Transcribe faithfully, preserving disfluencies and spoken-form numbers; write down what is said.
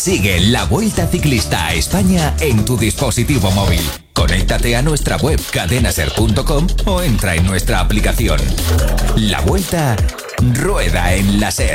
Sigue la Vuelta Ciclista a España en tu dispositivo móvil. Conéctate a nuestra web cadenaser punto com o entra en nuestra aplicación. La Vuelta rueda en la SER.